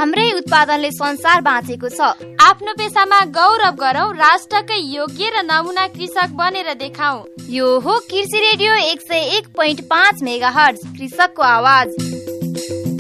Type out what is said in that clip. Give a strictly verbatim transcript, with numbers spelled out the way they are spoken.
हाम्रै उत्पादनले संसार बाँचेको छ। आफ्नो पेसामा गौरव गरौँ, राष्ट्रकै योग्य र नमुना कृषक बनेर देखाऊ। यो हो कृषि रेडियो एक सय एक पोइन्ट पाँच मेगा हर्ज, कृषकको आवाज।